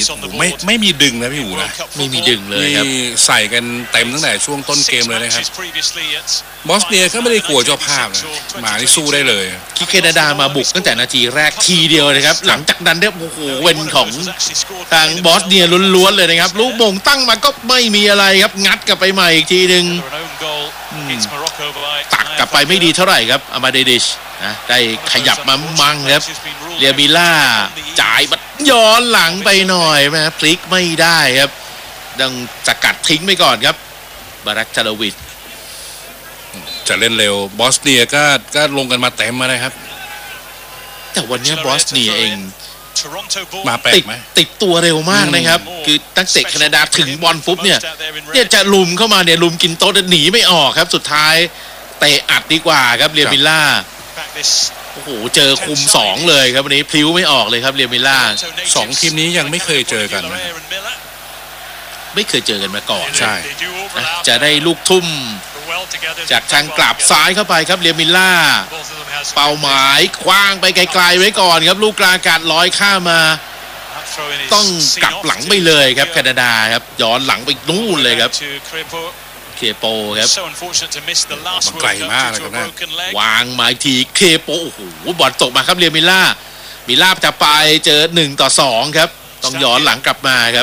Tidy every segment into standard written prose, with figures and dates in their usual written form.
ไม่มีดึงนะพี่หูนะไม่มีดึงเลยครับใส่กันเต็มตั้งแต่ช่วงต้นเกมเลยนะครับบอสเนียก็ไม่ได้กลัวเจ้าภาพมาที่สู้ได้เลยที่แคนาดามาบุกตั้งแต่นาทีแรกทีเดียวนะครับหลังจากนั้นเนี่ยโอ้โหเป็นของทางบอสเนียล้วนๆเลยนะครับลูกมงตั้งมาก็ไม่มีอะไรครับงัดกลับไปใหม่อีกทีหนึ่งตักกลับไปไม่ดีเท่าไหร่ครับอามาเดดิชนะได้ขยับมามั่งครับเรียมิล่าจ่ายบัดย้อนหลังไปหน่อยนะพลิกไม่ได้ครับดังสกัดทิ้งไปก่อนครับบารักชาลวิชจะเล่นเร็วบอสเนียก็ลงกันมาเต็มมาเลยครับแต่วันนี้บอสเนียเองมาแปลกไหมติดตัวเร็วมากนะครับคือตั้งแต่แคนาดาถึงบอลปุ๊บเนี่ยจะลุมเข้ามาเนี่ยลุมกินโต๊ะหนีไม่ออกครับสุดท้ายเตะอัดดีกว่าครับเรียมิล่าโอ้โหเจอคุม2เลยครับวันนี้พลิ้วไม่ออกเลยครับเรียมิล่า 2ทีมนี้ยังไม่เคยเจอกันนะไม่เคยเจอกันมาก่อนใช่จะได้ลูกทุ่มจากทางกลับซ้ายเข้าไปครับเรียมิล่าเป้าหมายคว้างไปไกลๆไว้ก่อนครับลูกกลางอากาศลอยข้ามมาต้องกลับหลังไปเลยครับแคนาดาครับย้อนหลังไปนู่นเลยครับเคโปครับมันไกลมากเลยครับนะวางหมายทีเคโปโอ้โหบอลตกมาครับเรียมิล่าจะไปเจอ1-2ครับต้องย้อนหลังกลับมาครับ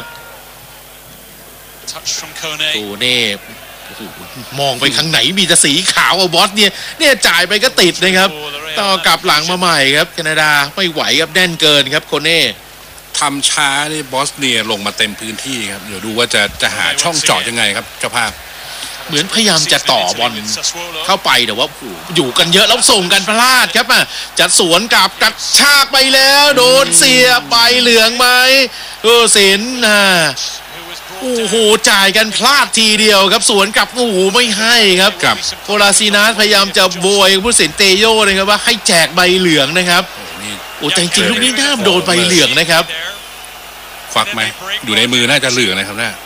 โคเน่มองไปข้างไหนมีแต่สีขาวบอสเนี่ยจ่ายไปก็ติดนะครับต้องกลับหลังมาใหม่ครับแคนาดาไม่ไหวครับแน่นเกินครับโคเน่ทำช้านี่บอสเนียลงมาเต็มพื้นที่ครับเดี๋ยวดูว่าจะหาช่องเจาะยังไงครับเจ้าภาพเหมือนพยายามจะต่อบอลเข้าไปแต่ว่าอยู่กันเยอะแล้วส่งกันพลาดครับจะสวนกลับกระชากไปแล้วโดนเสียไปเหลืองไหมสินโอ้โหจ่ายกันพลาดทีเดียวครับสวนกลับโอ้โหไม่ให้ครับกับโคลาซีนัสพยายามจะโวยผู้สินเตโยนะครับว่าให้แจกใบเหลืองนะครับโอ้แต่จริงๆลูกนี้น่าโดนใบเหลืองนะครับควักไหมอยู่ในมือน่าจะเหลืองนะครับน่า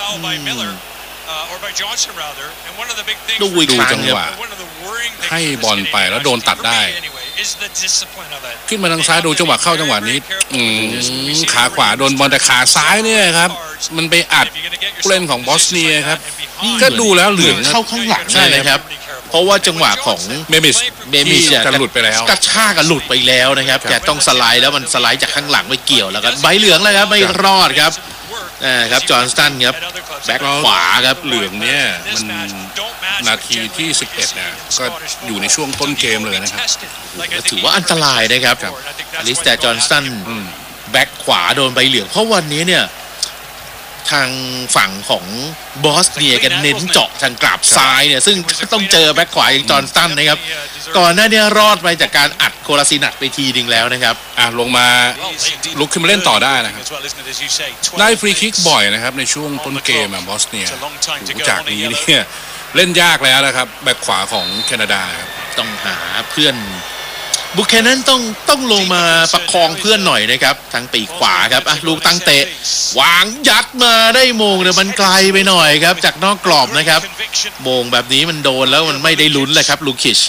ดูจังหวะให้บอลไปแล้วโดนตัดได้ขึ้นมาทางซ้ายดูจังหวะเข้าจังหวะนี้ขาขวาโดนบอลแต่ขาซ้ายเนี่ยครับมันไปอัดผู้เล่นของบอสเนียครับก็ดูแล้วเหลืองเข้าข้างหลังใช่ไหมครับเพราะว่าจังหวะของเมมิสจะหลุดไปแล้วกระชากหลุดไปแล้วนะครับแต่ต้องสไลด์แล้วมันสไลด์จากข้างหลังไม่เกี่ยวแล้วครับใบเหลืองแล้วครับไม่รอดครับครับจอห์นสตันครับแบ็คขวาครับเหลืองเนี่ยมันนาทีที่11นะก็อยู่ในช่วงต้นเกมเลยนะครับถือว่าอันตรายนะครับอลิสแต่จอห์นสตันแบ็คขวาโดนใบเหลืองเพราะวันนี้เนี่ยทางฝั่งของบอสเนียกันเน้นเจาะทางกราบซ้ายเนี่ยซึ่งต้องเจอแบ็คขวาอย่างจอห์นสตันนะครับก่อนหน้านี้รอดไปจากการอัดโคลาซีนัทไปทีนึงแล้วนะครับลงมาลุกขึ้นมาเล่นต่อได้นะครับได้ฟรีคิกบ่อยนะครับในช่วงต้นเกมบอสเนียจากนี้เนี่ยเล่นยากแล้วนะครับแบ็คขวาของแคนาดาต้องหาเพื่อนบุคแคนนั้นต้องลงมาประคองเพื่อนหน่อยนะครับทางปีกขวาครับลูกตั้งเตะวางยัดมาได้โมงแต่มันไกลไปหน่อยครับจากนอกกรอบนะครับโมงแบบนี้มันโดนแล้วมันไม่ได้ลุ้นเลยครับลูคิช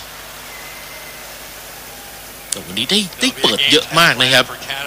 ตรงนี้ได้เปิดเยอะมากนะครับ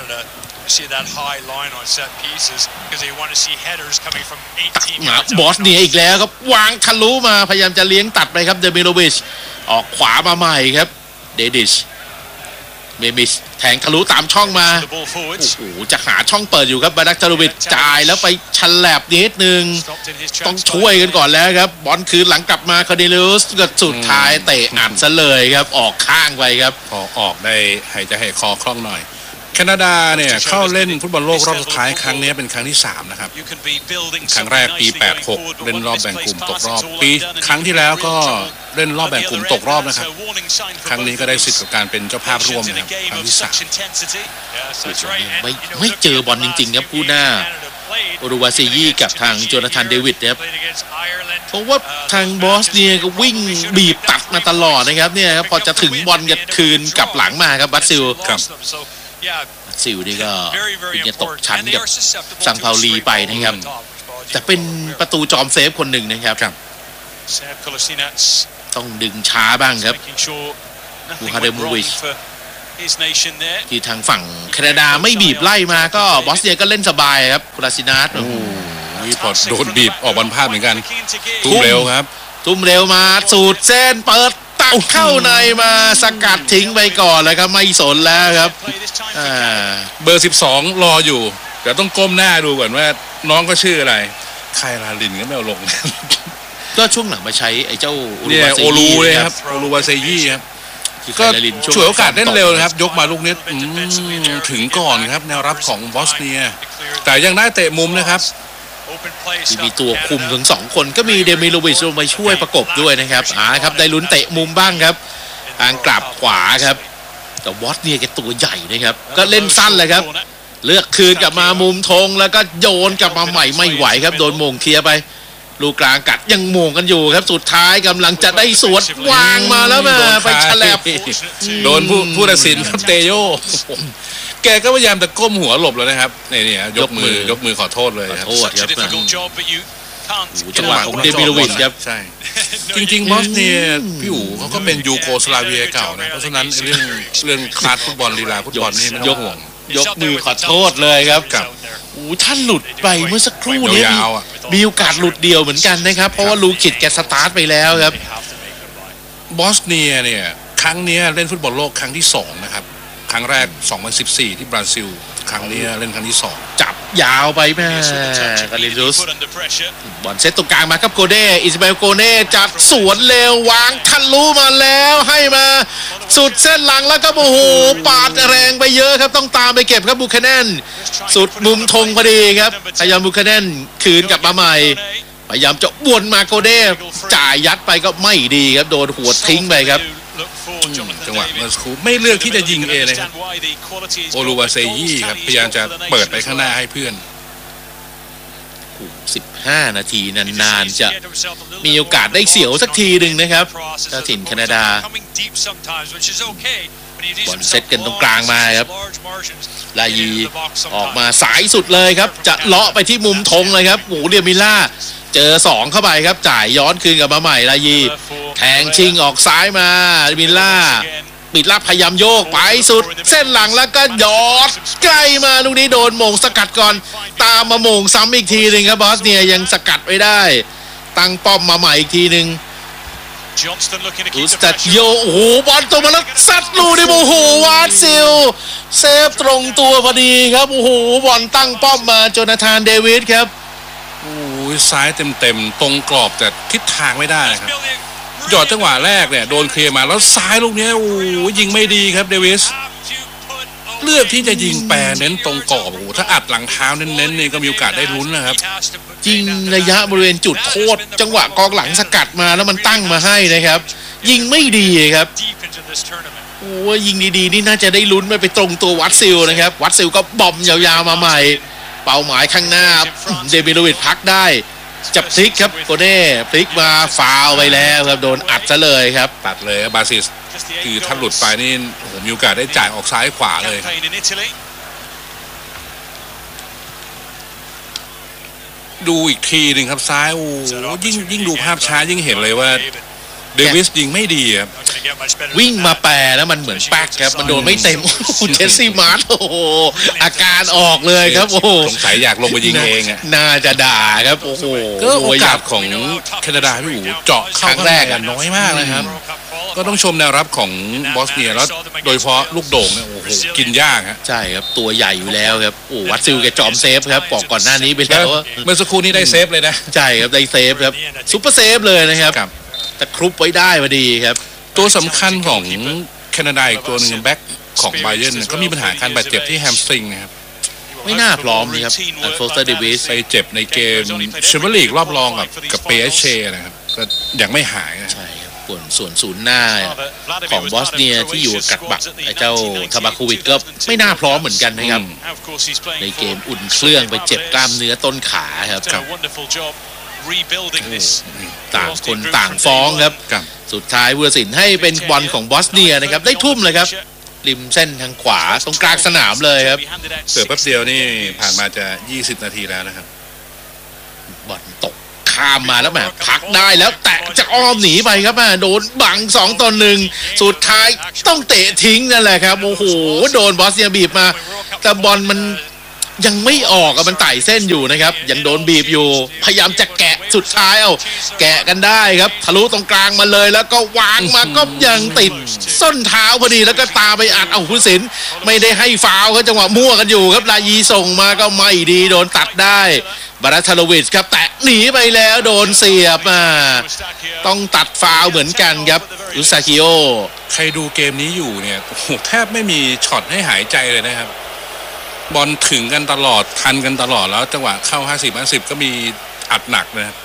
มาบอสเนียอีกแล้วครับวางทะลุมาพยายามจะเลี้ยงตัดไปครับเดมิโลวิชออกขวามาใหม่ครับเดดิชเมมิสแทงทะลุตามช่องมาโอ้โหจะหาช่องเปิดอยู่ครับบาดักจารุวิชจ่ายแล้วไปชันแลบนิดนึงต้องช่วยกันก่อนแล้วครับบอลคืนหลังกลับมาคาร์ดิลูสก็สุดท้ายเตะอัดซะเลยครับออกข้างไปครับพอออกได้หายใจหายคอคล่องหน่อยแคนาดาเนี่ยเข้าเล่นฟุตบอลโลกรอบสุดท้ายครั้งนี้เป็นครั้งที่3นะครับครั้งแรกปี86เล่นรอบแบ่งกลุ่มตกรอบปีครั้งที่แล้วก็เล่นรอบแบ่งกลุ่มตกรอบนะครับครั้งนี้ก็ได้สิทธิ์กับการเป็นเจ้าภาพร่วมนะครับครั้งที่ 3ไม่เจอบอลจริงๆครับคู่หน้าโอรูวาซียี่กับทางโจนาธานเดวิดครับเพราะว่าทางบอสเนียก็วิ่งบีบตัดมาตลอดนะครับเนี่ยครับพอจะถึงบอลจะคืนกลับหลังมาครับบัตซิลซิลนี่ก็จะตกชั้นกับซังเปาลีไปนะครับแต่เป็นประตูจอมเซฟคนหนึ่งนะครับต้องดึงช้าบ้างครับบูฮาเดมูวิชที่ทางฝั่งแคนาดาไม่บีบไล่มาก็บอสเนียก็เล่นสบายครับกราซินาสนี่พอโดนบีบออกบอลพลาดเหมือนกันทุ่มเร็วครับทุ่มเร็วมาสูดเส้นเปิดตักเข้าในมาสกัดทิ้งไปก่อนแล้วครับไม่สนแล้วครับเบอร์ 12 รออยู่เดี๋ยวต้องก้มหน้าดูก่อนว่าน้องก็ชื่ออะไรไคลาลินก็ไม่เอาลงก็ช่วงหลังมาใช้ไอ้เจ้าเนี่ยโอลูเลยครับโอลูวาเซยี่ครับก็ฉวยโอกาสเล่นเร็วนะครับยกมาลูกนี้ถึงก่อนครับแนวรับของบอสเนียแต่ยังได้เตะมุมนะครับที่มีตัวคุมถึง2คนก็มีเดมิโลวิชลงไปช่วยประกบด้วยนะครับครับได้ลุ้นเตะมุมบ้างครับทางกลับขวาครับแต่บอสเนียแกตัวใหญ่นะครับก็เล่นสั้นเลยครับเลือกคืนกลับมามุมธงแล้วก็โยนกลับมาใหม่ไม่ไหวครับโดนโมงเคลียร์ไปลูกกลางกัดยังโมงกันอยู่ครับสุดท้ายกำลังจะได้สวนวางมาแล้วมาไปฉลับโดนผู้ตัดสินเตโยแกก็พยายามจะก้มหัวหลบแล้วนะครับนี่ยกมือขอโทษเลยครับโทษครับจังหวะของเดมิโลวิชครับใช่จริงๆบอสเนียพี่อู๋เขาก็เป็นยูโกสลาเวียเก่านะเพราะฉะนั้นเรื่องคลาสฟุตบอลลีลาฟุตบอลนี่ไม่ต้องห่วงยกมือขอโทษเลยครับกับท่านหลุดไปเมื่อสักครู่นี้มีโอกาสหลุดเดียวเหมือนกันนะครับเพราะว่าลูคิดแกสตาร์ทไปแล้วครับบอสเนียเนี่ยครั้งนี้เล่นฟุตบอลโลกครั้งที่2นะครับครั้งแรก2014ที่บราซิลครั้งนี้เล่นครั้งที่2 จับยาวไปแม่กาลิลุสบอลเซตตรงกลางมาครับโกเน่อิสมาเอลโกเน่จัดสวนเร็ววางทะลุมาแล้วให้มาสุดเส้นหลังแล้วก็โอ้โหปาดแรงไปเยอะครับต้องตามไปเก็บครับบุคเนนสุดมุมธงพอดีครับพยายามบุคเนนคืนกลับมาใหม่พยายามจะวนมาโกเน่จ่ายยัดไปก็ไม่ดีครับโดนหัวทิ้งไปครับจังหวะเมื่อสักครู่ไม่เลือกที่จะยิงเองเลยครับโอลูวาเซยี่ครับพยายามจะเปิดไปข้างหน้าให้เพื่อน 15 นาทีนานๆจะมีโอกาสได้เสียวสักทีหนึ่งนะครับเจ้าถิ่นแคนาดาบอลเซตกันตรงกลางมาครับลายีออกมาสายสุดเลยครับจะเลาะไปที่มุมธงเลยครับโอ้เดียมิล่าเจอ2เข้าไปครับจ่ายย้อนคืนกลับมาใหม่ลายีแทงชิงออกซ้ายมามิล่าปิดลับพยายามโยกไปสุดเส้นหลังแล้วก็ยอดใกล้มาลูกนี้โดนโมงสกัดก่อนตามมาโมงซ้ำอีกทีหนึ่งครับบอสเนียยังสกัดไม่ได้ตั้งป้อมมาใหม่อีกทีหนึ่งดูสตัดโยโอ้โหบอลตรงมาแล้วซัดลูนี่โอ้โหวาดซิลเซฟตรงตัวพอดีครับโอ้โหบอลตั้งป้อมมาโจนาธานเดวิดครับโอ้ยซ้ายเต็มตรงกรอบแต่ทิศทางไม่ได้ครับหยอดจังหวะแรกเนี่ยโดนเคลียร์มาแล้วซ้ายลูกนี้โอ้ยิงไม่ดีครับเดวิสเลือกที่จะยิงแปรเน้นตรงกรอบโอ้ถ้าอัดหลังเท้าเน้นๆนี่ก็มีโอกาสได้ลุ้นนะครับยิงระยะบริเวณจุดโทษจังหวะกองหลังสกัดมาแล้วมันตั้งมาให้นะครับยิงไม่ดีครับโอ้ยิงดีๆนี่น่าจะได้ลุ้นไปตรงตัววัดซิลนะครับวัดซิลก็บอมยาวๆมาใหม่เป้าหมายข้างหน้าเดมิโลวิชพักได้จับพลิกครับโกเน่พลิกมาฟาวไปแล้วครับโดนอัดซะเลยครับตัดเลยบาซิสคือถ้าหลุดไปนี่โอ้โหมีโอกาสได้จ่ายออกซ้ายขวาเลยดูอีกทีหนึ่งครับซ้ายโอ้ยิ่งดูภาพช้ายิ่งเห็นเลยว่าเดวิสยิงไม่ดีครับวิ่งมาแปรแล้วมันเหมือนแป๊กครับมันโดนไม่เต็มเจสซี่มาร์ตโอ้โหอาการออกเลยครับโอ้สงสัยอยากลงไปยิงเองอ่ะน่าจะด่าครับโอ้โหก็โอกาสของแคนาดาพี่อู๋เจาะเข้าแรกอ่ะน้อยมากนะครับก็ต้องชมแนวรับของบอสเนียแล้วโดยเฉพาะลูกโด่งเนี่ยโอ้โหกินยากฮะใช่ครับตัวใหญ่อยู่แล้วครับโอ้วัดซิลแกจอมเซฟครับบอกก่อนหน้านี้ไปแล้วเมื่อสักครู่นี้ได้เซฟเลยนะใช่ครับได้เซฟครับซุปเปอร์เซฟเลยนะครับแต่ครุบไว้ได้พอดีครับตัวสำคัญของแคนาดาอีกตัวหนึ่งแบ็คของไบเยิร์นก็มีปัญหาการบาดเจ็บที่แฮมสตริงนะครับไม่น่าพร้อมนี่ครับอัลโฟสเตอร์เดวิสไปเจ็บในเกมแชมเปี้ยนลีกรอบรองกับเปเชนะครับก็ยังไม่หายใช่ครับส่วนศูนย์หน้าของบอสเนียที่อยู่กับบักไอ้เจ้าทาบาโควิดก็ไม่น่าพร้อมเหมือนกันนะครับในเกมอุ่นเครื่องไปเจ็บกล้ามเนื้อต้นขาครับต่างคนต่างฟ้องครับสุดท้ายผู้ตัดสินให้เป็นบอลของบอสเนียนะครับได้ทุ่มเลยครับริมเส้นทางขวาตรงกลางสนามเลยครับเสือแป๊บเดียวนี่ผ่านมาจะ20 นาทีแล้วนะครับบอลตกข้ามมาแล้วแหมพักได้แล้วแตะจะอ้อมหนีไปครับโดนบัง2-1สุดท้ายต้องเตะทิ้งนั่นแหละครับโอ้โหโดนบอสเนียบีบมาแต่บอลมันยังไม่ออกมันไต่เส้นอยู่นะครับยังโดนบีบอยู่พยายามจะแกะสุดท้ายแกะกันได้ครับทะลุตรงกลางมาเลยแล้วก็วางมาก็ยังติดส้นเท้าพอดีแล้วก็ตาไปอัดผู้สินไม่ได้ให้ฟาวล์ครับจังหวะมั่วกันอยู่ครับลายีส่งมาก็ไม่ดีโดนตัดได้บาราทาโลวิชครับแตะหนีไปแล้วโดนเสียบต้องตัดฟาวล์เหมือนกันครับอุซากิโอใครดูเกมนี้อยู่เนี่ยโอ้โหแทบไม่มีช็อตให้หายใจเลยนะครับบอลถึงกันตลอดทันกันตลอดแล้วจังหวะเข้า50-50ก็มีอัดหนักนะครับ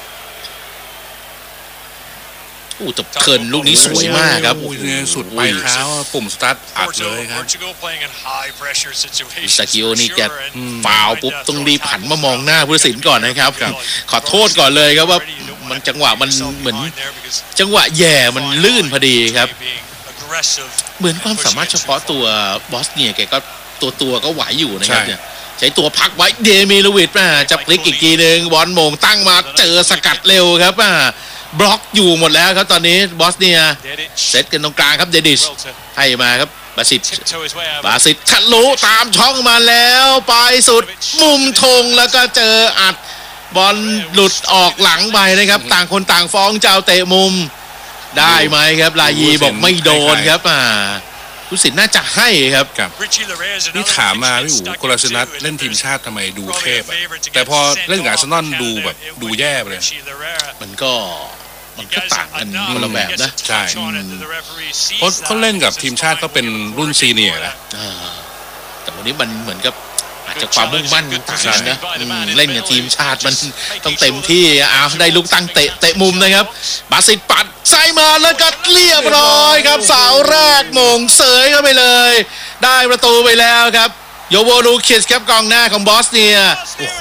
แต่เทิร์นลูกนี้สวยมากครับสุดปลายเท้าปุ่มสตาร์ทอัดเลยครับซากิโอนี่แกฟาวปุ๊บต้องรีบหันมามองหน้าผู้ตัดสินก่อนนะครับขอโทษก่อนเลยครับว่ามันจังหวะมันเหมือนจังหวะแย่มันลื่นพอดีครับเหมือนความสามารถเฉพาะตัวบอสเนียแกก็ตัวก็ไหวอยู่นะครับเนี่ยใช้ตัวพักไว้เดมิโลวิชจะพลิกอีกทีนึงบอลโมงตั้งมาเจอสกัดเร็วครับบล็อกอยู่หมดแล้วครับตอนนี้บอสเนียเซตกันตรงกลางครับเดดิชให้มาครับบาสิตทะลุตามช่องมาแล้วไปสุดมุมธงแล้วก็เจออัดบอลหลุดออกหลังไปนะครับต่างคนต่างฟ้องเจ้าเตะมุมได้ไหมครับลายีบอกไม่โดนครับผู้สินน่าจะให้ครับนี่ถามมาพี่อู๋โคลาซินัสเล่นทีมชาติทำไมดูเทพแต่พอเล่นกับอาร์เซนอลดูแบบดูแย่ไปเลยมันก็ต่างกันคนละแบบนะใช่เขาเล่นกับทีมชาติก็เป็นรุ่นซีเนียร์นะแต่วันนี้มันเหมือนกับอาจจะความมุ่งมั่นต่างกันนะเล่นกับทีมชาติมันต้องเต็มที่ได้ลูกตั้งเตะมุมนะครับบาสิตปัดใส่มาแล้วก็เรียบร้อยครับเสาแรกมงเสยเข้าไปเลยได้ประตูไปแล้วครับโยโวลูคิสครับกองหน้าของบอสเนีย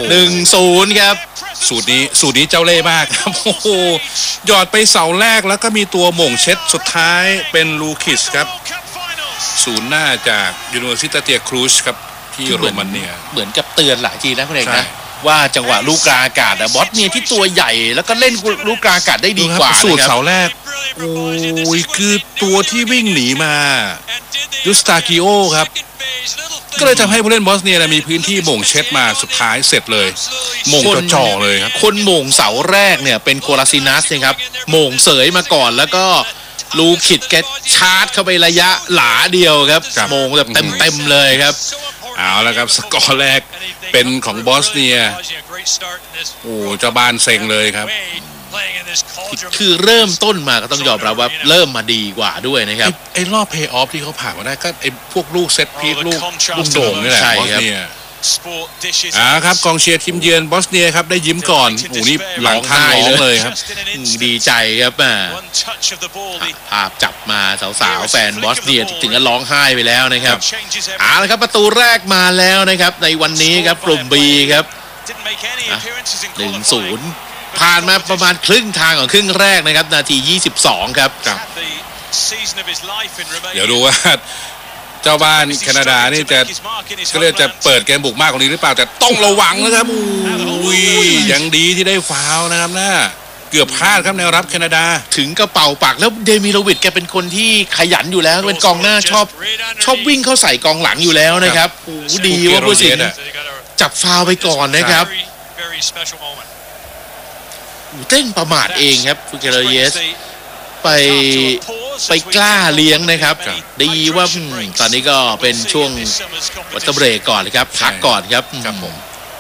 1-0ครับสูตรนี้เจ้าเล่ห์มากครับโอ้โหหยอดไปเสาแรกแล้วก็มีตัวหม่งเช็ดสุดท้ายเป็นลูคิสครับศูนย์หน้าจากยูนิเวอร์ซิตาเตียครูชครับที่โรมาเนียเหมือนกับเตือนหลายทีนะคุณเอกนะว่าจังหวะลูกกลางอากาศบอสเนียที่ตัวใหญ่แล้วก็เล่นลูกกลางอากาศได้ดีกว่าสูตรเสาแรกโอ้ยคือตัวที่วิ่งหนีมายูสตากิโอครับก็เลยทำให้ผู้เล่นบอสเนียมีพื้นที่หม่งเช็ดมาสุดท้ายเสร็จเลยหม่งจ่อเลยครับคนหม่งเสาแรกเนี่ยเป็นโคลาซินัสนะครับหม่งเสยมาก่อนแล้วก็ลูคิดแกชาร์จเข้าไประยะหลาเดียวครับหม่งแบบเต็มเลยครับเอาแล้วครับสกอร์แรกเป็นของบอสเนียโอ้เจ้าบ้านเซ็งเลยครับคือเริ่มต้นมาก็ต้องยอมรับว่าเริ่มมาดีกว่าด้วยนะครับไอ้รอบเพย์ออฟที่เขาผ่านมาได้ก็ไอ้พวกลูกเซตพีซลูกโด่งนี่แหละบอสเนียครับกองเชียร์ทีมเยือนบอสเนียครับได้ยิ้มก่อนโอ้นี่หลังท้ายเลยครับดีใจครับภาพจับมาสาวๆแฟนบอสเนียถึงกับร้องไห้ไปแล้วนะครับละครับประตูแรกมาแล้วนะครับในวันนี้ครับกลุ่ม B ครับ1-0ผ่านมาประมาณครึ่งทางของครึ่งแรกนะครับนาที22ครับเดี๋ยวดูว่าเจ้าบ้านแคนาดานี่ก็เลยจะเปิดเกมบุกมากกว่านี้หรือเปล่าแต่ต้องระวังนะครับอุ้ยยังดีที่ได้ฟาวล์นะครับนะเกือบพลาดครับแนวรับแคนาดาถึงกระเป๋าปากแล้วเดมิโลวิชแกเป็นคนที่ขยันอยู่แล้วเป็นกองหน้าชอบวิ่งเข้าใส่กองหลังอยู่แล้วนะครับดีว่าผู้สินจับฟาวล์ไปก่อนนะครับเต้นประมาทเองครับฟูเกเรเยสไปกล้าเลี้ยงนะครับดีว่าตอนนี้ก็เป็นช่วงวัตเบรกก่อนเลยครับพักก่อนครับผม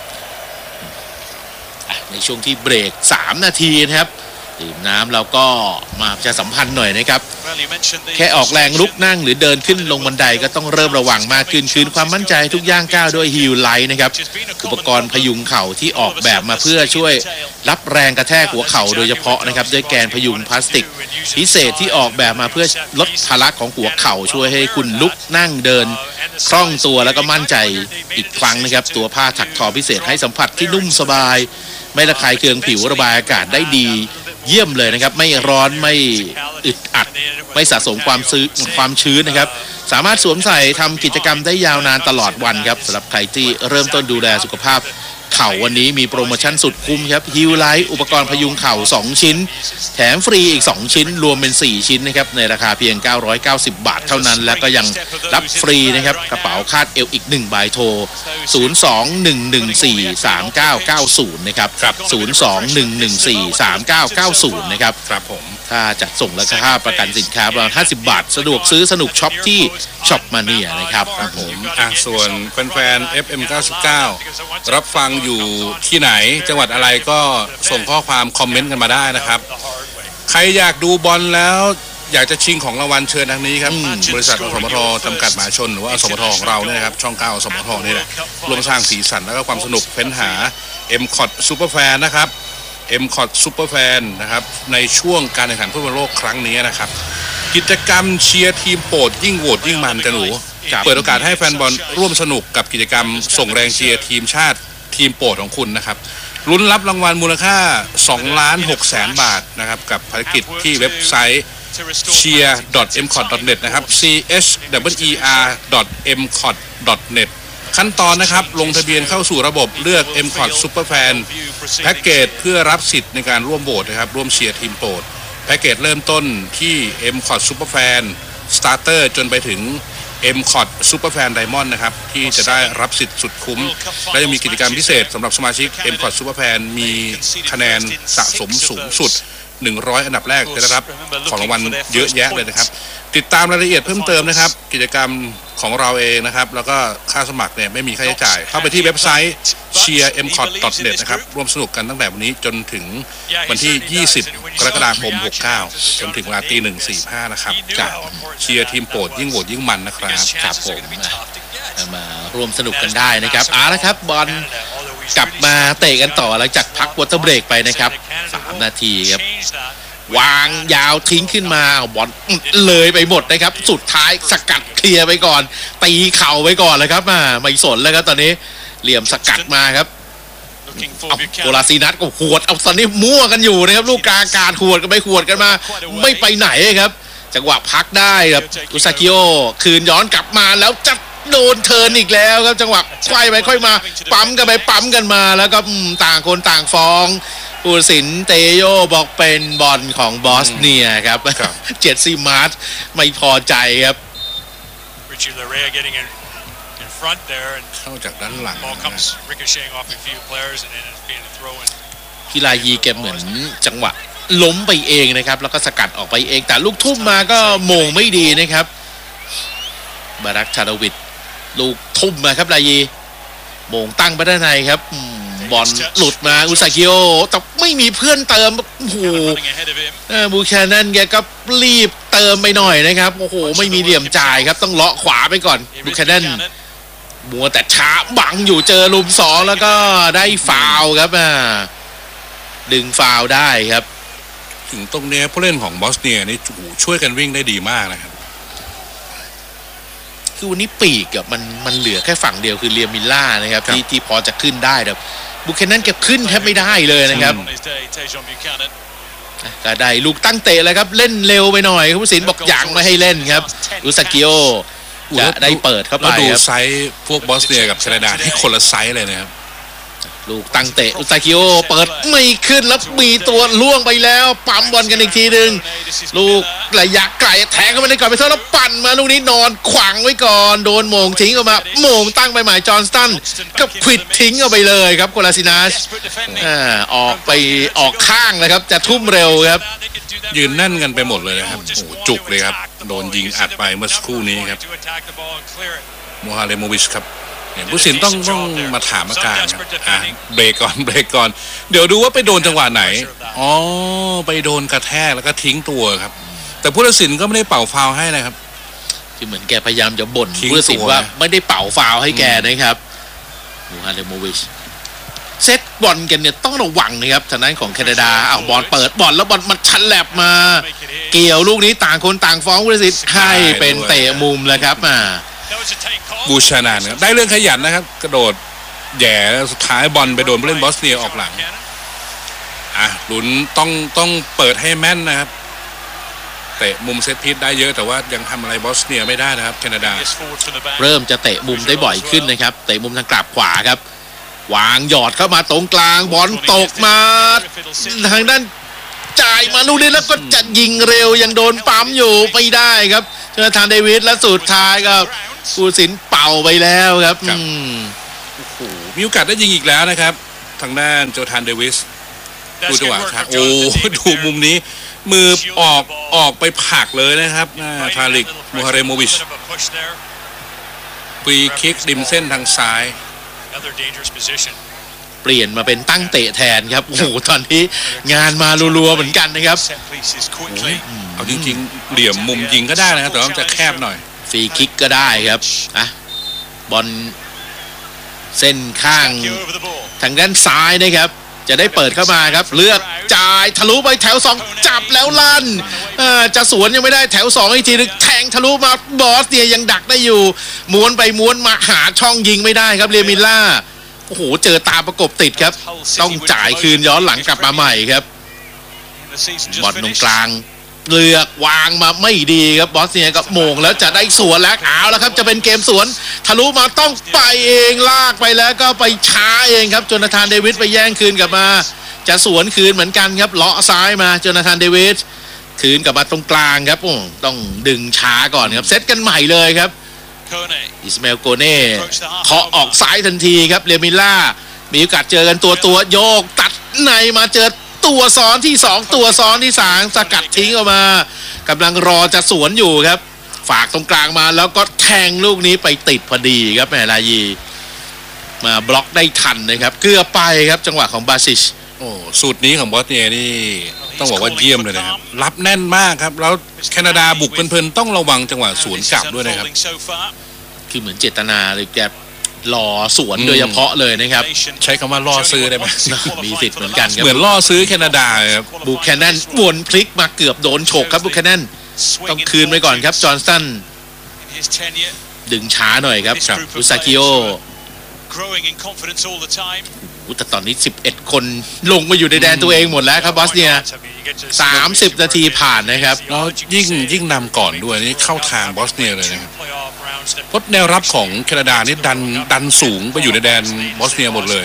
ในช่วงที่เบรก3 นาทีนะครับดื่มน้ำเราก็มาประชาสัมพันธ์หน่อยนะครับแค่ออกแรงลุกนั่งหรือเดินขึ้นลงบันไดก็ต้องเริ่มระวังมากขึ้นคืนความมั่นใจทุกย่างก้าวด้วยฮิลไลท์นะครับอุปกรณ์พยุงเข่าที่ออกแบบมาเพื่อช่วยรับแรงกระแทกหัวเข่าโดยเฉพาะนะครับด้วยแกนพยุงพลาสติกพิเศษที่ออกแบบมาเพื่อลดภาระของหัวเข่าช่วยให้คุณลุกนั่งเดินคล่องตัวแล้วก็มั่นใจอีกครั้งนะครับตัวผ้าถักทอพิเศษให้สัมผัสที่นุ่มสบายไม่ระคายเคืองผิวระบายอากาศได้ดีเยี่ยมเลยนะครับไม่ร้อนไม่อึดอัดไม่สะสมความชื้นนะครับสามารถสวมใส่ทำกิจกรรมได้ยาวนานตลอดวันครับสำหรับใครที่เริ่มต้นดูแลสุขภาพเข่าวันนี้มีโปรโมชั่นสุดคุ้มครับฮิลไลท์อุปกรณ์พยุงเข่า2ชิ้นแถมฟรีอีก2ชิ้นรวมเป็น4ชิ้นนะครับในราคาเพียง990 บาทเท่านั้นแล้วก็ยังรับฟรีนะครับกระเป๋าคาดเอวอีก1ใบโทร02-114-3990นะครับ02-114-3990นะครับครับผมค่าจัดส่งและค่าประกันสินค้าประมาณ50 บาทสะดวกซื้อสนุกช็อปที่ช็อปมาเนียนะครับครับผมส่วนแฟนๆ FM 99 รับฟังอยู่ที่ไหนจังหวัดอะไรก็ส่งข้อความคอมเมนต์กันมาได้นะครับ ใครอยากดูบอลแล้วอยากจะชิงของรางวัลเชิญทางนี้ครับ บริษัทอสมทจำกัดมหาชนหรือว่าอสมทของเราเนี่ยนะครับช่อง9อสมทนี่แหละร่วมสร้างสีสันและก็ความสนุกเฟ้นหา M-Cot Superfan นะครับ M-Cot Superfan นะครับในช่วงการแข่งขันฟุตบอลโลกครั้งนี้นะครับกิจกรรมเชียร์ทีมโปรดยิ่งโหวตยิ่งมันกันหนูเปิดโอกาสให้แฟนบอลร่วมสนุกกับกิจกรรมส่งแรงเชียร์ทีมชาติทีมโปรดของคุณนะครับลุ้นรับรางวัลมูลค่า 2,600,000 บาทนะครับกับภารกิจที่เว็บไซต์ cheer.mcot.net นะครับ cheer.mcot.net ขั้นตอนนะครับลงทะเบียนเข้าสู่ระบบเลือก M-Cot Superfan แพ็กเกจเพื่อรับสิทธิ์ในการร่วมโหวตนะครับร่วมเชียร์ทีมโปรดแพ็กเกจเริ่มต้นที่ M-Cot Superfan Starter จนไปถึง M-Cot Superfan Diamond นะครับที่จะได้รับสิทธิ์สุดคุ้มและยังมีกิจกรรมพิเศษสำหรับสมาชิก M-Cot Superfan มีคะแนนสะสมสูงสุด100 อันดับแรกจะได้รับของรางวัลเยอะแยะเลยนะครับติดตามรายละเอียดเพิ่มเติมนะครับกิจกรรมของเราเองนะครับแล้วก็ค่าสมัครเนี่ยไม่มีค่าใช้จ่ายเข้าไปที่เว็บไซต์ cheer.mcot.net นะครับร่วมสนุกกันตั้งแต่วันนี้จนถึงวันที่ 20 กรกฎาคม 69 จนถึงเวลาตี 1:45 นะครับจากเชียร์ทีมโปรดยิ่งโหวตยิ่งมันนะครับครับผมมาร่วมสนุกกันได้นะครับละครับบอลกลับมาเตะกันต่อหลังจากพักวอเตอร์เบรกไปนะครับ3 นาทีครับวางยาวทิ้งขึ้นมาบอลเลยไปหมดนะครับสุดท้ายสกัดเคลียร์ไปก่อนตีเข่าไปก่อนเลยครับไม่สนแล้วครับตอนนี้เหลี่ยมสกัดมาครับโกลาซีนัสก็หวดเอาตอนนี้มั่วกันอยู่นะครับลูกกลางอากาศหวดกันไปหวดกันมาไม่ไปไหนครับจังหวะพักได้ครับอุซากิโอคืนย้อนกลับมาแล้วจะโดนเทิร์นอีกแล้วครับจังหวะไขว้ไปค่อยมาปั๊มกันไปปั๊มกันมาแล้วก็ต่างคนต่างฟ้องผู้ตัดสินเตโยบอกเป็นบอลของบอสเนียครับเจสซี่มาร์ชไม่พอใจครับเข้าจากด้านหลังกีฬายีแกเหมือนจังหวะล้มไปเองนะครับแล้วก็สกัดออกไปเองแต่ลูกทุ่มมาก็โมงไม่ดีนะครับบารักชาดาวิดลูกทุ่มมาครับลายีโมงตั้งไปด้านในครับบอลหลุดมาอุซากิโอแต่ไม่มีเพื่อนเติมโอ้โหบูแคนนันแกก็รีบเติมไปหน่อยนะครับโอ้โหไม่มีเหลี่ยมจ่ายครับต้องเลาะขวาไปก่อนบูแคนนันมัวแต่ช้าบังอยู่เจอลุม2แล้วก็ได้ฟาวครับดึงฟาวได้ครับถึงตรงนี้ผู้เล่นของบอสเนียนี่ช่วยกันวิ่งได้ดีมากนะครับคือวันนี้ปีกอะมันเหลือแค่ฝั่งเดียวคือเรียมิลล่านะครับที่พอจะขึ้นได้ครับบุคเคนนั่นเก็บขึ้นแทบไม่ได้เลยนะครับก็ได้ลูกตั้งเตะเลยครับเล่นเร็วไปหน่อยผู้ตัดสินบอกอย่างไม่ให้เล่นครับอุซากิโอจะได้เปิดเข้าไปดูไซส์พวกบอสเนียกับแคนาดาที่คนละไซส์เลยนะครับลูกตั้งเตะอุซากิโอเปิดไม่ขึ้นแล้วมีตัวล่วงไปแล้วปั๊มบอลกันอีกทีหนึ่งลูกระยะไกลแทงเข้าไปในกรอบไปเท่าแล้วปั่นมาลูกนี้นอนขวางไว้ก่อนโดนโมงทิ้งออกมาโมงตั้งไปหมายจอห์นสตันก็ควิดทิ้งออกไปเลยครับโกลาซินัสออกข้างเลยครับจะทุ่มเร็วครับยืนแน่นกันไปหมดเลยนะครับโอ้จุกเลยครับโดนยิงอัดไปเมื่อสักครู่นี้ครับโมฮาเลโมวิชครับผู้สินต้องมาถามอาการครับเบรกก่อนเดี๋ยวดูว่าไปโดนจังหวะไหนไปโดนกระแทกแล้วก็ทิ้งตัวครับแต่ผู้ตัดสินก็ไม่ได้เป่าฟาวล์ให้นะครับคือเหมือนแกพยายามจะบ่นผู้ตัดสินว่าไม่ได้เป่าฟาวล์ให้แกนะครับโมฮาเลโมวิชเซตบอลกันเนี่ยต้องระวังนะครับทางด้านของแคนาดาเอาบอลเปิดบอลแล้วบอลมันชันแลบมาเกี่ยวลูกนี้ต่างคนต่างฟ้องผู้ตัดสินให้เป็นเตะมุมแล้วครับบูชานานได้เรื่องขยันนะครับกระโดดแย่สุดท้ายบอลไปโดนผู้เล่นบอสเนียออกหลังลุ้นต้องเปิดให้แม่นนะครับเตะมุมเซตพีซได้เยอะแต่ว่ายังทำอะไรบอสเนียไม่ได้นะครับแคนาดาเริ่มจะเตะมุมได้บ่อยขึ้นนะครับเตะมุมทางกลับขวาครับวางหยอดเข้ามาตรงกลางบอลตกมาทางด้านจ่ายมาลูกนี้แล้วก็จะยิงเร็วยังโดนปั๊มอยู่ไม่ได้ครับโจนาธานเดวิสและสุดท้ายครับผู้สินเป่าไปแล้วครับโอ้โหมีโอกาสได้ยิงอีกแล้วนะครับทางด้านโจนาธานเดวิสดูจังหวะครับโอ้ดูมุมนี้มือออกไปผลักเลยนะครับทาริกมูฮาเรโมวิชฟรีคิกริมเส้นทางซ้ายเปลี่ยนมาเป็นตั้งเตะแทนครับโอ้โหตอนนี้งานมารัวๆเหมือนกันนะครับเอาจริงๆเหลี่ยมมุมยิงก็ได้นะครับแต่ว่าจะแคบหน่อยฟรีคิกก็ได้ครับบอลเส้นข้างทางด้านซ้ายนะครับจะได้เปิดเข้ามาครับเลือกจ่ายทะลุไปแถว2จับแล้วลั่นจะสวนยังไม่ได้แถว2อีกทีนึงแทงทะลุมาบอสเนี่ยยังดักได้อยู่ม้วนไปม้วนมาหาช่องยิงไม่ได้ครับเรมิลล่าโอ้โหเจอตามประกบติดครับต้องจ่ายคืนย้อนหลังกลับมาใหม่ครับบอลตรงกลางเลือกวางมาไม่ดีครับบอสเนียก็โมงแล้วจะได้สวนแล้วเอาแล้วครับจะเป็นเกมสวนทะลุมาต้องไปเองลากไปแล้วก็ไปช้าเองครับโจนาธานเดวิสไปแย่งคืนกลับมาจะสวนคืนเหมือนกันครับเลาะซ้ายมาโจนาธานเดวิสคืนกลับมาตรงกลางครับต้องดึงช้าก่อนครับเซตกันใหม่เลยครับอิสมาเอลโกเน่เคาะออกซ้ายทันทีครับเรมิลล่ามีโอกาสเจอกันตัวโยกตัดในมาเจอตัวซ้อนที่2ตัวซ้อนที่3สกัดทิ้งออกมากำลังรอจะสวนอยู่ครับฝากตรงกลางมาแล้วก็แทงลูกนี้ไปติดพอดีครับแมลายีมาบล็อกได้ทันนะครับเกือบไปครับจังหวะของบาซิชโอ้สูตรนี้ของบอสเนียนี่ต้องบอกว่าเยี่ยมเลยนะครับรับแน่นมากครับแล้วแคนาดาบุกเพลินๆต้องระวังจังหวะสวนกลับด้วยนะครับคือเหมือนเจตนาเลยแกรอสวนโดยเฉพาะเลยนะครับใช้คำว่าล่อซื้อได้ไหมมีสิทธิ์เหมือนกันครับเหมือนล่อซื้อแคนาดาครับบูแคนนันวนพลิกมาเกือบโดนฉกครับบูแคนนันต้องคืนไปก่อนครับจอห์นสตันดึงช้าหน่อยครับอุซากิโอแต่ตอนนี้11คนลงมาอยู่ในแดนตัวเองหมดแล้วครับบอสเนีย30นาทีผ่านนะครับแล้วยิ่งนำก่อนด้วยนี่เข้าทางบอสเนียเลยนะครับเพราะแนวรับของแคนาดานี่ดันสูงไปอยู่ในแดนบอสเนียหมดเลย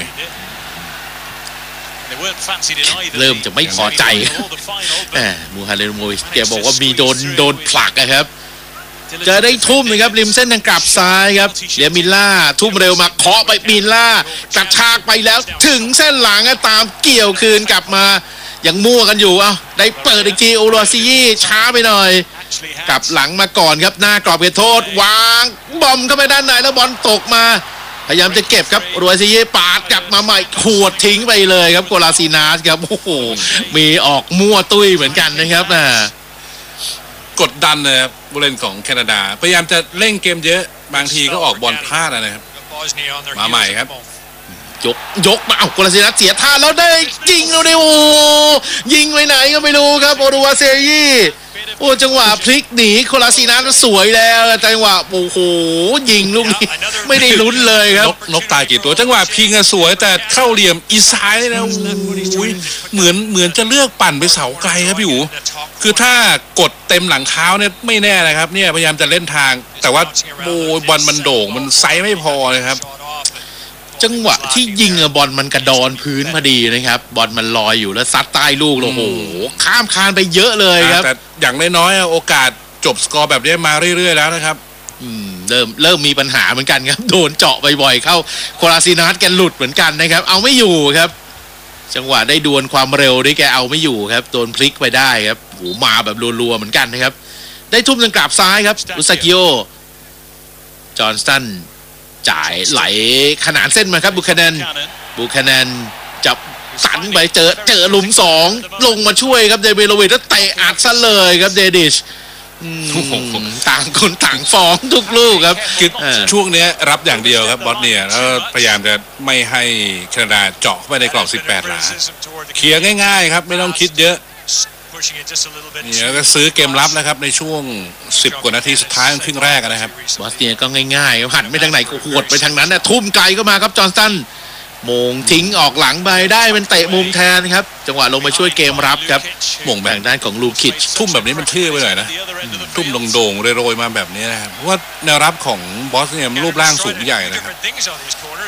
เริ่มจะไม่พอใจมูฮาเรโมวิชแกบอกว่ามีโดนผลักนะครับจะได้ทุ่มนะครับริมเส้นทางกลับซ้ายครับเดียมิลล่าทุ่มเร็วมาเคาะไปมิลล่ากระชากไปแล้วถึงเส้นหลังตามเกี่ยวคืนกลับมายังมั่วกันอยู่ได้เปิดอีกทีโอโรซิยี่ช้าไปหน่อยกลับหลังมาก่อนครับหน้ากรอบเขตโทษวางบอมเข้าไปด้านในแล้วบอลตกมาพยายามจะเก็บครับโอโรซิยี่ปาดกลับมาใหม่ขวดทิ้งไปเลยครับโกลาซินาสครับโอ้โหมีออกมั่วตุ้ยเหมือนกันนะครับกดดันนะครับผู้เล่นของแคนาดาพยายามจะเล่นเกมเยอะบางทีก็ออกบอลพลาดนะครับมาใหม่ครับยกมาโกลาซินัสเสียท่าแล้วได้ยิงแล้วดิโอยิงไปไหนก็ไม่รู้ครับโอรุวาเซยี่จังหวะพลิกหนีโกลาซินัสสวยแล้วจังหวะโอ้โหยิงลูกนี้ไม่ได้ลุ้นเลยครับนกตายกี่ตัวจังหวะพิงสวยแต่เข้าเหลี่ยมอีซ้ายเลยนะเหมือนจะเลือกปั่นไปเสาไกลครับพี่อู๋คือถ้ากดเต็มหลังเท้าเนี่ยไม่แน่นะครับเนี่ยพยายามจะเล่นทางแต่ว่าบอลมันโด่งมันไซส์ไม่พอเลยครับจังหวะที่ยิงบอลมันกระดอนพื้นพอดีนะครับบอลมันลอยอยู่แล้วซัดใต้ลูกโอ้โหข้ามคานไปเยอะเลยครับแต่อย่างน้อยๆโอกาสจบสกอร์แบบนี้มาเรื่อยๆแล้วนะครับเริ่มมีปัญหาเหมือนกันครับโดนเจาะบ่อยๆเข้าโคลาซินัสแกหลุดเหมือนกันนะครับเอาไม่อยู่ครับจังหวะได้ดวลความเร็วนี่แกเอาไม่อยู่ครับโดนพลิกไปได้ครับโหมาแบบรัวๆเหมือนกันนะครับได้ทุ่มทางกราบซ้ายครับอุซากิโอจอห์นสตันจ่ายไหลขนานเส้นมาครับบูคานันจับสันไปเจอหลุม2ลงมาช่วยครับเดวิดโรวิชแล้วเตะอัดซะเลยครับเดดิชต่างคนต่างฟ้องทุกลูกครับคือช่วงนี้รับอย่างเดียวครับบอสเนียแล้วพยายามจะไม่ให้แคนาดาเจาะเข้าไปในกรอบ18 หลาเคลียร์ง่ายๆครับไม่ต้องคิดเยอะเนี่ยก็ซื้อเกมรับนะครับในช่วง10 กว่านาทีสุดท้ายของครึ่งแรกนะครับบอสเนียก็ง่ายๆหันไปทางไหนก็หวดไปทางนั้นนะทุ่มไกลก็มาครับจอห์นสตันโมงทิ้งออกหลังไปได้เป็นเตะมุมแทนครับจังหวะลงมาช่วยเกมรับครับหม่งแบ่งด้านของลูคิชทุ่มแบบนี้มันเท่ไปหน่อยนะทุ่มโด่งๆโรยๆมาแบบนี้นะครับเพราะว่าแนวรับของบอสเนียรูปร่างสูงใหญ่นะครับ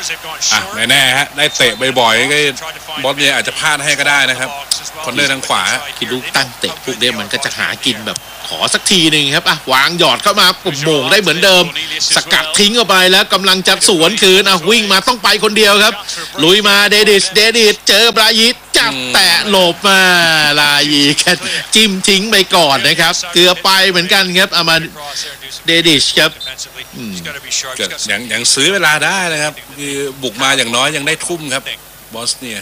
อ่ะไม่แน่ฮะได้เตะบ่อยๆก็บอสเนียอาจจะพลาดให้ก็ได้นะครับคอนเนอร์ทางขวาคิดลูกตั้งเตะพวกเนี้ยมันก็จะหากินแบบขอสักทีหนึ่งครับวางหยอดเข้ามาปุ่มโมงได้เหมือนเดิมสกัดทิ้งออกไปแล้วกำลังจะสวนคืนวิ่งมาต้องไปคนเดียวครับลุยมาเดดิสเจอบรายิตจับแตะหลบมาลายีแค่จิ้มทิ้งไปก่อนนะครับเกือบไปเหมือนกันครับเอามาเดดิชครับยังซื้อเวลาได้นะครับคือบุกมาอย่างน้อยยังได้ทุ่มครับบอสเนีย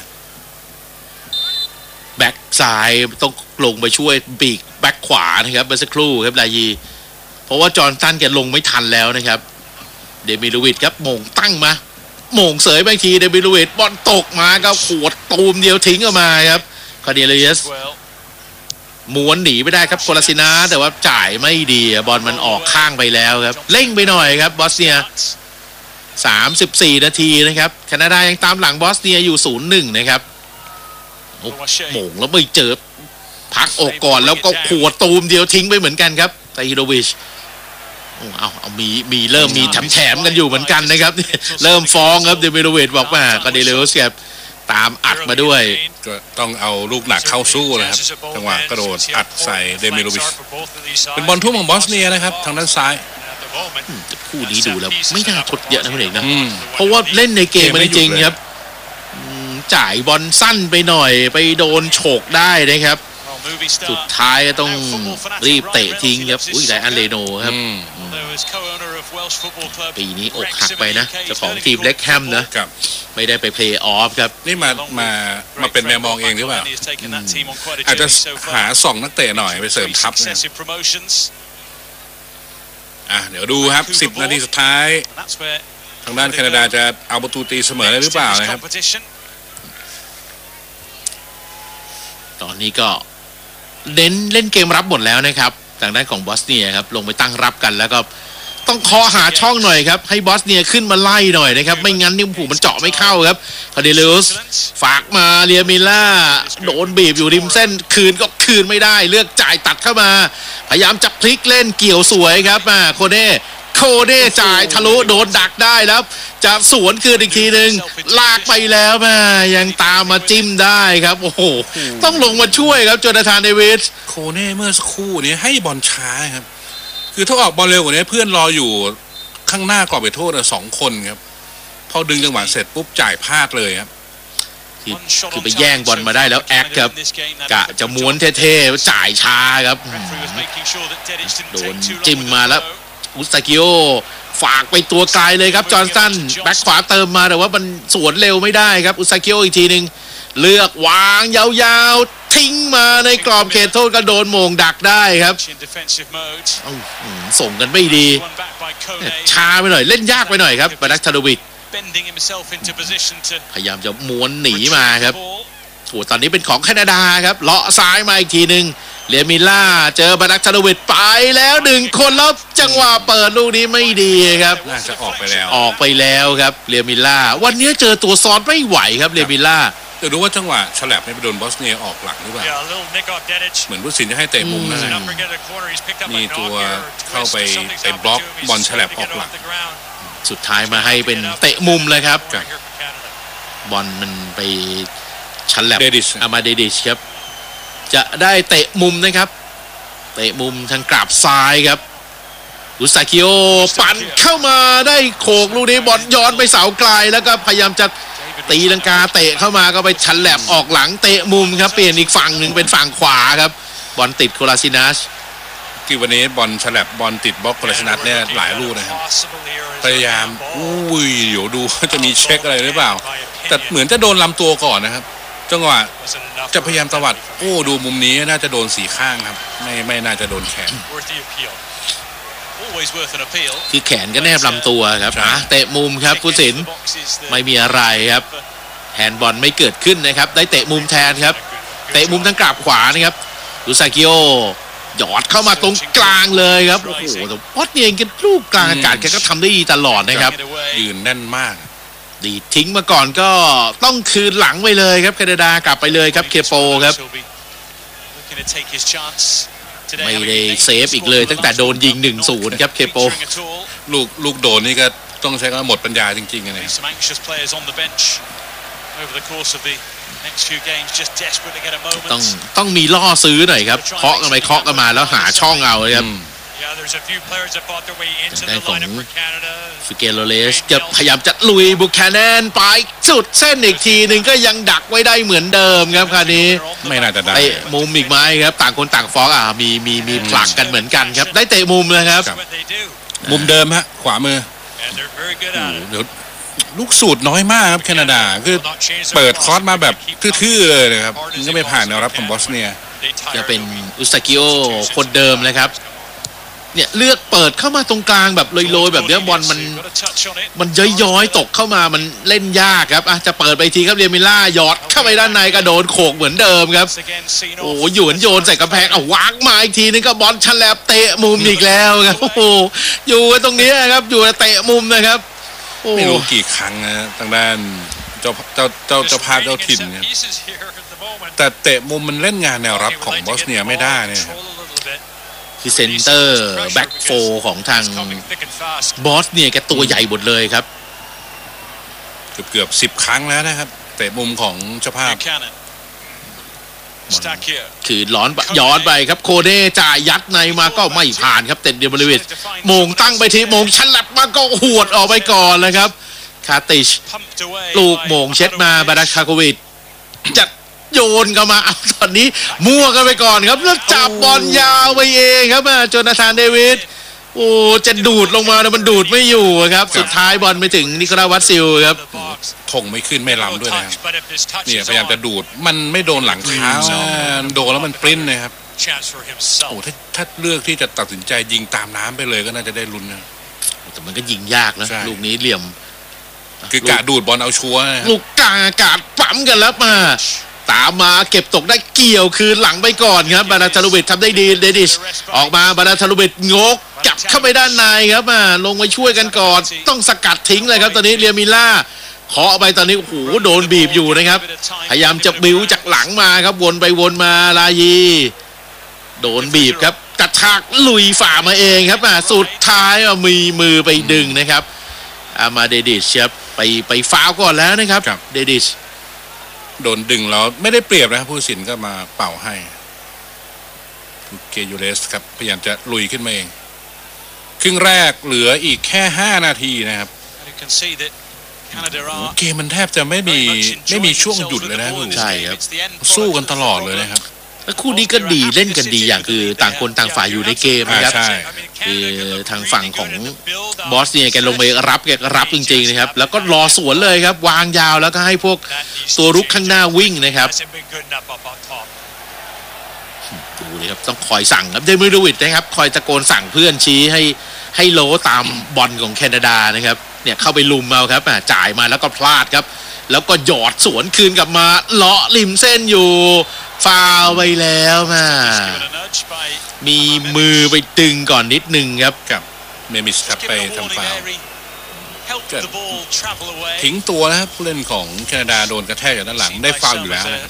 แบ็กซ้ายต้องลงไปช่วยบีกแบ็กขวานะครับเมื่อสักครู่ครับลายีเพราะว่าจอร์นตันแกลงไม่ทันแล้วนะครับเดมิโลวิชครับโมงตั้งมาโมงเสยบางทีเดมิโลวิชบอลตกมาก็ขวดตูมเดียวทิ้งออกมาครับคาเดเลสม้วนหนีไม่ได้ครับโคลาซินาแต่ว่าจ่ายไม่ดีบอลมันออกข้างไปแล้วครับเร่งไปหน่อยครับบอสเนีย34 นาทีนะครับแคนาดายังตามหลังบอสเนียอยู่ 0-1 นะครับโมงแล้วไม่เจอพักออกก่อนแล้วก็ขวดตูมเดียวทิ้งไปเหมือนกันครับไตฮิโรวิชเอามีเริ่มมีแถมกันอยู่เหมือนกันนะครับเริ่มฟ้องครับเดมิโลวิชบอกว่าก็เดเลโอสครับตามอัดมาด้วยก็ต้องเอาลูกหนักเข้าสู้นะครับจังหวะกระโดดอัดใส่เดมิโลวิชเป็นบอลทุ่มของบอสเนียนะครับทางด้านซ้ายคู่นี้ดูแล้วไม่น่าทดเยอะนะคุณเอกนะเพราะว่าเล่นในเกมมันจริงครับจ่ายบอลสั้นไปหน่อยไปโดนโฉกได้นะครับสุดท้ายต้องรีบเตะทิ้งครับไดอันเลโนครับปีนี้อกหักไปนะเจ้าของทีมเล็กแฮมนะไม่ได้ไปเพลย์ออฟครับนี่มาเป็นแมวมองเองหรือเปล่าอาจจะหาส่องนักเตะหน่อยไปเสริมทัพนะเดี๋ยวดูครับ10 นาทีสุดท้ายทางด้านแคนาดาจะเอาประตูตีเสมอได้หรือเปล่านะครับตอนนี้ก็เน้นเล่นเกมรับหมดแล้วนะครับทางด้านของบอสเนียครับลงไปตั้งรับกันแล้วก็ต้องเคาะหาช่องหน่อยครับให้บอสเนียขึ้นมาไล่หน่อยนะครับไม่งั้นนี่ผูมันเจาะไม่เข้าครับคาเดลูสฝากมาเรียมิล่าโดนบีบอยู่ริมเส้นคืนก็คืนไม่ได้เลือกจ่ายตัดเข้ามาพยายามจะพลิกเล่นเกี่ยวสวยครับโคเน่จ่ายทะลุโดนดักได้แล้วจะสวนคืนอีกทีหนึ่งลากไปแล้วยังตามมาจิ้มได้ครับโอ้โหต้องลงมาช่วยครับโจนาธานเดวิสโคเน่เมื่อสักครู่นี้ให้บอลช้าครับคือถ้าออกบอลเร็วกว่านี้เพื่อนรออยู่ข้างหน้ากรอบเขตโทษ2 คนครับพอดึงจังหวะเสร็จปุ๊บจ่ายพลาดเลยครับคือไปแย่งบอลมาได้แล้วแอคครับกะจะม้วนเท่ๆจ่ายช้าครับโดนจิ้มมาแล้วอุสตากิโอฝากไปตัวไกลเลยครับจอห์นสันแบ็คขวาเติมมาแต่ว่ามันสวนเร็วไม่ได้ครับอุสตากิโออีกทีนึงเลือกวางยาวๆทิ้งมาในกรอบเขตโทษก็โดนโมงดักได้ครับส่งกันไม่ดีช้าไปหน่อยเล่นยากไปหน่อยครับบารักทาโดวิชพยายามจะม้วนหนีมาครับตอนนี้เป็นของแคนาดาครับเลาะซ้ายมาอีกทีนึงเลียมิล่าเจอบารักทาโดวิชไปแล้ว1 คนแล้วจังหวะเปิดลูกนี้ไม่ดีครับน่าจะออกไปแล้วครับเลียมิล่าวันนี้เจอตัวซ้อนไม่ไหวครับเลียมิล่าแต่ดูว่าจังหวะฉลับไปโดนบอสเนียออกหลังหรือเปล่าเหมือนผู้สินจะให้เตะมุมนะนี่ตัวเข้าไปบล็อกบอลฉลับออกหลังสุดท้ายมาให้เป็นเตะมุมเลยครับบอลมันไปฉลับอามาเดดิชครับจะได้เตะมุมนะครับเตะมุมทางกราบซ้ายครับอุสตาคิโอปั่นเข้ามาได้โขกลูกนี้บอลย้อนไปเสาไกลแล้วก็พยายามจะตีลังกาเตะเข้ามาก็ไปฉลับออกหลังเตะมุมครับเปลี่ยนอีกฝั่งหนึ่งเป็นฝั่งขวาครับบอลติดโคลาซินัสคือวันนี้บอลฉลับบอลติดบล็อกโคลาซินัสเนี่ยหลายลูกนะครับพยายามเดี๋ยวดูจะมีเช็คอะไรหรือเปล่าแต่เหมือนจะโดนลำตัวก่อนนะครับจังหวะจะพยายามตวัดดูมุมนี้น่าจะโดน4 ข้างครับไม่น่าจะโดนแขนคือแขนก็แนบลำตัวครับเตะมุมครับผู้สินไม่มีอะไรครับแฮนด์บอลไม่เกิดขึ้นนะครับได้เตะมุมแทนครับเตะมุมทางกราบขวานะครับอุซากิโอหยอดเข้ามาตรงกลางเลยครับโอ้โหแต่พอดเองกันลูกกลางอากาศแกก็ทำได้ดีตลอดนะครับยืนแน่นมากดีทิ้งมาก่อนก็ต้องคืนหลังไปเลยครับแคนาดากลับไปเลยครับเคโปครับไม่ได้เซฟอีกเลยตั้งแต่โดนยิง 1-0 ครับเคโปลูกโดนนี่ก็ต้องใช้คำว่าหมดปัญญาจริงๆนะต้องมีล่อซื้อหน่อยครับเคาะกันไปเคาะกันมาแล้วหาช่องเอาเลยครับได้ของฟิเกโรเลสจะพยายามจะลุยบุคแคนแนนไปสุดเส้นอีกทีหนึ่งก็ยังดักไว้ได้เหมือนเดิมครับคราวนี้ไม่น่าจะได้มุมอีกไหมครับต่างคนต่างฟ้องมีผลักกันเหมือนกันครับได้เตะมุมเลยครับมุมเดิมฮะขวามือเดี๋ยวลูกสูตรน้อยมากครับแคนาดาคือเปิดคอร์สมาแบบทื่อๆเลยนะครับก็ไม่ผ่านแนวรับของบอสเนียจะเป็นอุสตากิโอคนเดิมเลยครับเนี่ยเลือกเปิดเข้ามาตรงกลางแบบลอยๆแบบนี้บอลมันย้อยๆตกเข้ามามันเล่นยากครับจะเปิดไปทีครับเรียมิล่าหยอดเข้าไปด้านในกระโดดโขกเหมือนเดิมครับโอ้หยวนโยนใส่กระแพงวางมาอีกทีนึงก็บอลฉลับเตะมุมอีกแล้วครับโอ้โหอยู่ตรงนี้ครับอยู่เตะมุมนะครับไม่รู้กี่ครั้งนะทางด้านเจ้าภาพเจ้าถิ่นเนี่ยแต่เตะมุมมันเล่นงานแนวรับของบอสเนียไม่ได้เนี่ยคือเซนเตอร์แบ็กโฟของทางบอสเนียแกตัวใหญ่หมดเลยครับเกือบ10 ครั้งแล้วนะครับเตะมุมของเจ้าภาพคือย้อนไปครับโคเน่จ่ายยัดในมาก็ไม่ผ่านครับเต็มเดียบริวิชโมงตั้งไปทีโมงฉลับมาก็หวดออกไปก่อนเลยครับคาติชลูกโมงเช็ดมาบาราคาโควิดจัดโยนกันมาตอนนี้มั่วกันไปก่อนครับแล้วจับบอลยาวไปเองครับโจนาธานเดวิดโอ้จะดูดลงมาแต่มันดูดไม่อยู่ครับสุดท้ายบอลไปถึงนิโคลัสวัตซิลครับทงไม่ขึ้นไม่ล้ำด้วยนะครับเนี่ยพยายามจะดูดมันไม่โดนหลังเท้าโดนแล้วมันปริ้นนะครับโอ้ถ้าเลือกที่จะตัดสินใจยิงตามน้ำไปเลยก็น่าจะได้ลุ้นนะแต่มันก็ยิงยากนะลูกนี้เหลี่ยมคือกะดูดบอลเอาชัวร์ลูกกากาดปั๊มกันแล้วมาตามมาเก็บตกได้เกี่ยวคืนหลังไปก่อนครับบาราทารุบิดทำได้ดีเดดิชออกมาบาราทารุบิดงกกลับเข้าไปด้านในครับลงไปช่วยกันก่อนต้องสกัดทิ้งเลยครับตอนนี้เรียมิล่าเคาะไปตอนนี้โอ้โหโดนบีบอยู่นะครับพยายามจะบิ้วจากหลังมาครับวนไปวนมาลายีโดนบีบครับกระชากลุยฝ่ามาเองครับสุดท้ายมีมือไปดึงนะครับมาเดดิชครับไปฟาวก่อนแล้วนะครับเดดิชโดนดึงแล้วไม่ได้เปรียบนะครับผู้ตัดสินก็มาเป่าให้เกยูเลสครับพยายามจะลุยขึ้นมาเองครึ่งแรกเหลืออีกแค่5 นาทีนะครับเกมมันแทบจะไม่มีช่วงหยุดเลยนะใช่ครับสู้กันตลอดเลยนะครับแล้วคู่นี้ก็ดีเล่นกันดีอย่างคือต่างคนต่างฝ่ายอยู่ในเกมนะครับคือทางฝั่งของบอสเนี่ยแกลงไปรับจริงๆนะครับแล้วก็รอสวนเลยครับวางยาวแล้วก็ให้พวกตัวรุกข้างหน้าวิ่งนะครับดูเลยครับต้องคอยสั่งครับเดมิโดวิดนะครับคอยตะโกนสั่งเพื่อนชี้ให้โลตามบอลของแคนาดานะครับเนี่ยเข้าไปลุมเอาครับจ่ายมาแล้วก็พลาดครับแล้วก็หยอดสวนคืนกลับมาเลาะริมเส้นอยู่ฟาวไปแล้วมีมือไปดึงก่อนนิดนึงครับกับเมมิสครับไปทำฟาวทิ้งตัวนะครับผู้เล่นของแคนาดาโดนกระแทกจากด้านหลังได้ฟาวอยู่แล้วนะครับ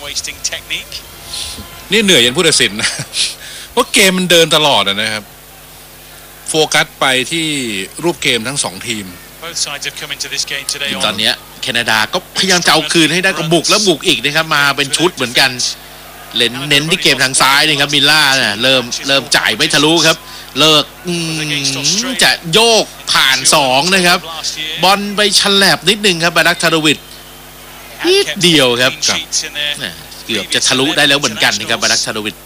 นี่เหนื่อยยันผู้ตัดสินนะเพราะเกมมันเดินตลอดนะครับโฟกัสไปที่รูปเกมทั้ง2 ทีมตอนนี้แคนาดาก็พยายามจะเอาคืนให้ได้ก็บุกแล้วบุกอีกนะครับมาเป็นชุดเหมือนกันเน้นที่เกมทางซ้ายนะครับมิลล่าเนี่ยเริ่มจ่ายไม่ทะลุครับเลิกจะโยกผ่าน2นะครับบอลไปฉลับนิดนึงครับบารักทารุวิดนิดเดียวครับเกือบจะทะลุได้แล้วเหมือนกันนะครับบารักทารุวิด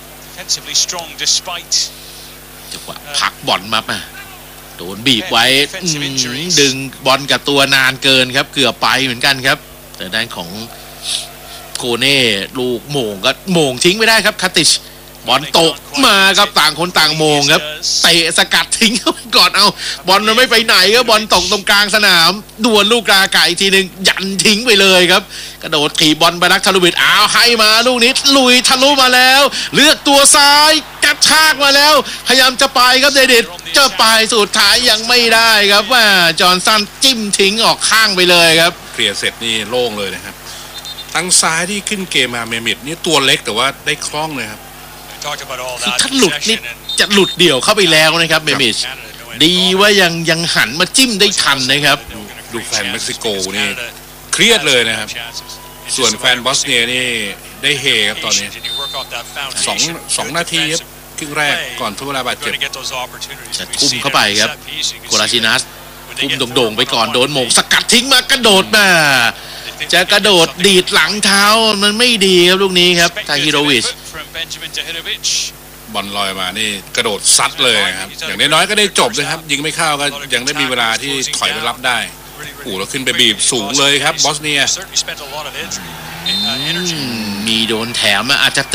จังหวะพักบอลมาโดนบีบไว้ดึงบอลกับตัวนานเกินครับเกือบไปเหมือนกันครับแต่ด้านของโคเน่ลูกโมงก็โมงทิ้งไม่ได้ครับคาติชบอลตกมาครับต่างคนต่างโมงครับเตะสกัดทิ้งก่อนเอาบอลมันไม่ไปไหนครับบอลตกตรงกลางสนามดวลลูกกาไก่ทีนึงยันทิ้งไปเลยครับกระโดดถีบบอลไปนักทะลุบิดให้มาลูกนี้ลุยทะลุมาแล้วเลือกตัวซ้ายกระชากมาแล้วพยายามจะไปครับเดดิตจะไปสุดท้ายยังไม่ได้ครับว่าจอห์นสันจิ้มทิ้งออกข้างไปเลยครับเคลียร์เสร็จนี่โล่งเลยนะครับทางซ้ายที่ขึ้นเกมมาเมมิดนี่ตัวเล็กแต่ว่าได้คล่องเลยครับคือถ้าหลุดนี่จะหลุดเดี่ยวเข้าไปแล้วนะครับเมมิชดีว่ายังหันมาจิ้มได้ทันนะครับดูแฟนเม็กซิโกนี่เครียดเลยนะครับส่วนแฟนบอสเนียนี่ได้เฮครับตอนนี้สองนาทีครับครึ่งแรกก่อนทดเวลาบาดเจ็บจะทุ่มเข้าไปครับโคลาชินัสทุ่มโด่งๆไปก่อนโดนโหม่งสกัดทิ้งมากระโดดมาจะกระโดดดีดหลังเท้ามันไม่ดีครับลูกนี้ครับทาฮิโรวิชบอลลอยมานี่กระโดดซัดเลยครับอย่างน้อยๆก็ได้จบนะครับยิงไม่เข้าก็ยังได้มีเวลาที่ถอยไปรับได้แล้วขึ้นไปบีบสูงเลยครับบอสเนียมีโดนแถมอาจจะ